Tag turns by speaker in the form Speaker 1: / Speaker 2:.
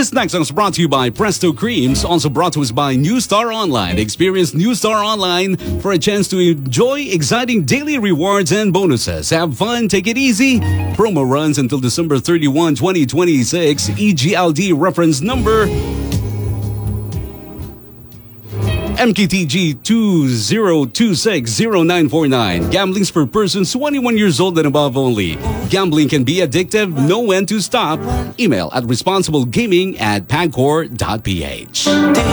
Speaker 1: This next song is brought to you by Presto Creams, also brought to us by New Star Online. Experience New Star Online for a chance to enjoy exciting daily rewards and bonuses. Have fun, take it easy. Promo runs until December 31, 2026. EGLD reference number MKTG 20260949. Gambling's for persons 21 years old and above only. Gambling can be addictive. Know when to stop. Email at responsiblegaming@pagcor.ph.